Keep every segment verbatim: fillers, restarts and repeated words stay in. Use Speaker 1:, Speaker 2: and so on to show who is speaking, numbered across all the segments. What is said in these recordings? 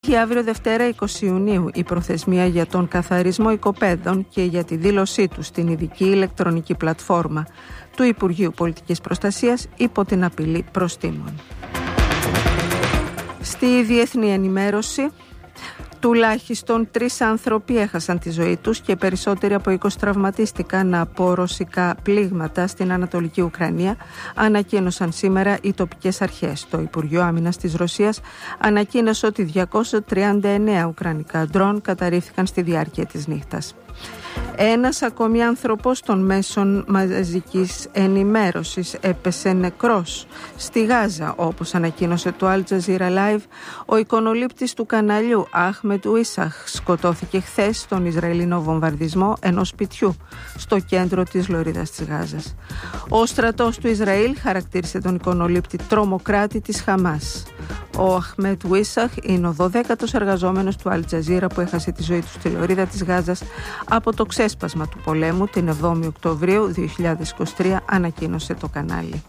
Speaker 1: Και αύριο Δευτέρα είκοσι Ιουνίου η προθεσμία για τον καθαρισμό οικοπαίδων και για τη δήλωσή του στην ειδική ηλεκτρονική πλατφόρμα του Υπουργείου Πολιτικής Προστασίας υπό την απειλή προστίμων. Στη διεθνή ενημέρωση, τουλάχιστον τρεις άνθρωποι έχασαν τη ζωή τους και περισσότεροι από είκοσι τραυματίστηκαν από ρωσικά πλήγματα στην Ανατολική Ουκρανία, ανακοίνωσαν σήμερα οι τοπικές αρχές. Το Υπουργείο Άμυνας της Ρωσίας ανακοίνωσε ότι διακόσια τριάντα εννέα ουκρανικά ντρόν καταρρίφθηκαν στη διάρκεια της νύχτας. Ένας ακόμη άνθρωπος των μέσων μαζικής ενημέρωσης έπεσε νεκρός στη Γάζα, όπως ανακοίνωσε το Al Jazeera Live. Ο εικονολήπτης του καναλιού Ahmed Wisach σκοτώθηκε χθες στον Ισραηλινό βομβαρδισμό ενός σπιτιού στο κέντρο της λωρίδας της Γάζας. Ο στρατός του Ισραήλ χαρακτήρισε τον εικονολήπτη τρομοκράτη της Χαμάς. Ο Ahmed Wisach είναι ο δωδέκατος εργαζόμενος του Al Jazeera που έχασε τη ζωή του στη λωρίδα της Γάζας από το ξέσπασμα του πολέμου την εβδόμη Οκτωβρίου δύο χιλιάδες είκοσι τρία, ανακοίνωσε το κανάλι.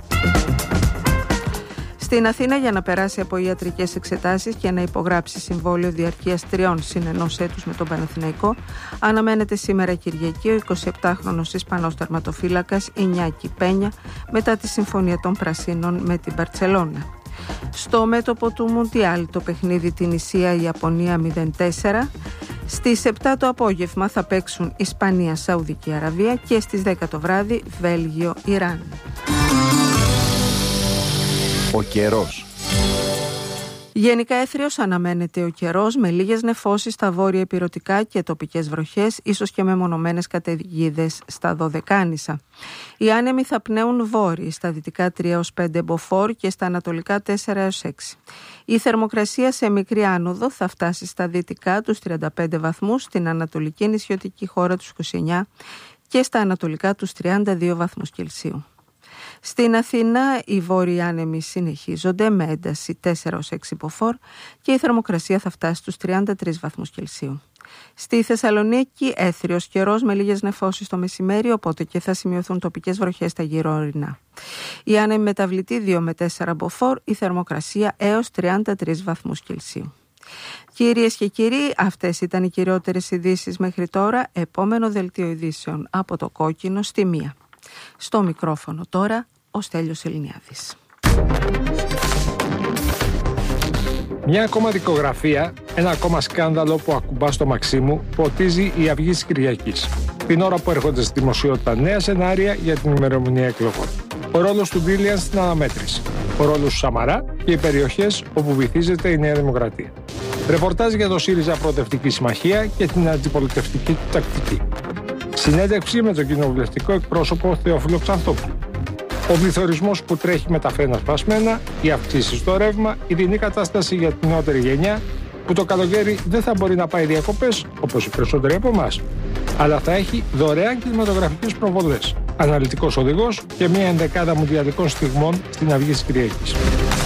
Speaker 1: Στην Αθήνα, για να περάσει από ιατρικές εξετάσεις και να υπογράψει συμβόλαιο διαρκείας τριών συν ενός έτους με τον Παναθηναϊκό, αναμένεται σήμερα Κυριακή ο εικοσιεπτάχρονος Ισπανός τερματοφύλακας Ινιάκη Πένια μετά τη συμφωνία των Πρασίνων με την Μπαρτσελώνα. Στο μέτωπο του Μουντιάλ, το παιχνίδι Τινησία-Ιαπωνία μηδέν τέσσερα. Στις επτά το απόγευμα θα παίξουν Ισπανία-Σαουδική Αραβία και στις δέκα το βράδυ Βέλγιο-Ιράν.
Speaker 2: Ο καιρός.
Speaker 1: Γενικά έθριος αναμένεται ο καιρός με λίγες νεφώσεις στα βόρεια ηπειρωτικά και τοπικές βροχές, ίσως και με μονομένες καταιγίδες στα Δωδεκάνησα. Οι άνεμοι θα πνέουν βόρειοι, στα δυτικά τρία έως πέντε μποφόρ και στα ανατολικά τέσσερα έως έξι. Η θερμοκρασία σε μικρή άνοδο θα φτάσει στα δυτικά τους τριάντα πέντε βαθμούς, στην ανατολική νησιωτική χώρα τους είκοσι εννέα και στα ανατολικά τους τριάντα δύο βαθμούς Κελσίου. Στην Αθήνα οι βόρειοι άνεμοι συνεχίζονται με ένταση τέσσερα έως έξι μποφόρ και η θερμοκρασία θα φτάσει στους τριάντα τρεις βαθμούς Κελσίου. Στη Θεσσαλονίκη έθριος καιρός με λίγες νεφώσεις το μεσημέρι, οπότε και θα σημειωθούν τοπικές βροχές στα γύρω ορεινά. Η άνεμη μεταβλητή δύο με τέσσερα μποφόρ, η θερμοκρασία έως τριάντα τρεις βαθμούς Κελσίου. Κυρίες και κύριοι, αυτές ήταν οι κυριότερες ειδήσεις μέχρι τώρα. Επόμενο δελτίο ειδήσεων από το κόκκινο στη μία. Στο μικρόφωνο τώρα ο Στέλιος Ελληνιάδης.
Speaker 3: Μια ακόμα δικογραφία, ένα ακόμα σκάνδαλο που ακουμπά στο Μαξίμου, ποτίζει η Αυγή της Κυριακής. Την ώρα που έρχονται στη δημοσιότητα νέα σενάρια για την ημερομηνία εκλογών. Ο ρόλος του Ντίλιαν στην αναμέτρηση. Ο ρόλος του Σαμαρά και οι περιοχές όπου βυθίζεται η Νέα Δημοκρατία. Ρεπορτάζ για το ΣΥΡΙΖΑ Προοδευτική Συμμαχία και την αντιπολιτευτική του τακτική. Συνέντευξη με τον κοινοβουλευτικό εκπρόσωπο Θεόφιλο Ξανθόπουλο. Ο πληθωρισμός που τρέχει με τα φρένα σπασμένα, οι αυξήσεις στο ρεύμα, η δινή κατάσταση για την νεότερη γενιά που το καλοκαίρι δεν θα μπορεί να πάει διακοπές όπως οι περισσότεροι από εμάς, αλλά θα έχει δωρεάν κινηματογραφικές προβολές, αναλυτικός οδηγός και μια ενδεκάδα μουντιαλικών στιγμών στην Αυγή της Κυριακής.